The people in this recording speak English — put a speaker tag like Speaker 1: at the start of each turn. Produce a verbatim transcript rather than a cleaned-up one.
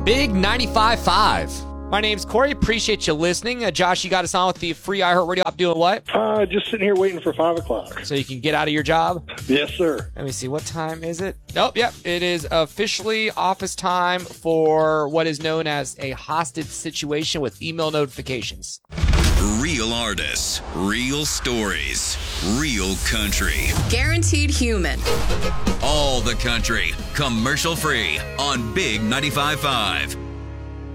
Speaker 1: Big ninety-five point five. My name's Corey. Appreciate you listening. Uh, Josh, you got us on with the free iHeartRadio app doing what?
Speaker 2: Uh, just sitting here waiting for five o'clock.
Speaker 1: So you can get out of your job?
Speaker 2: Yes, sir.
Speaker 1: Let me see. What time is it? Nope. Yep. It is officially office time for what is known as a hostage situation with email notifications.
Speaker 3: Real artists, real stories, real country.
Speaker 4: Guaranteed human.
Speaker 3: All the country, commercial free on Big ninety-five point five.